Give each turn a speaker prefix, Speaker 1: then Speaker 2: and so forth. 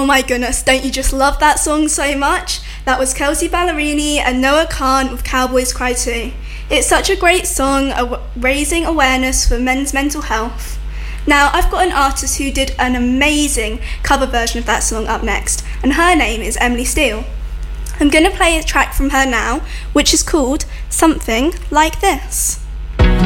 Speaker 1: Oh my goodness, don't you just love that song so much? That was Kelsey Ballerini and Noah Khan with Cowboys Cry Too. It's such a great song, raising awareness for men's mental health. Now, I've got an artist who did an amazing cover version of that song up next, and her name is Emily Steele. I'm going to play a track from her now, which is called Something Like This.